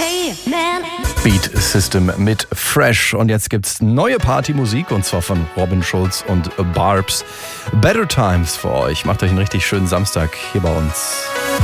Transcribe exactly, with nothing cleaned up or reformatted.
Hey, man. Beat System mit Fresh. Und jetzt gibt's neue Partymusik und zwar von Robin Schulz und Barbs. Better Times für euch. Macht euch einen richtig schönen Samstag hier bei uns.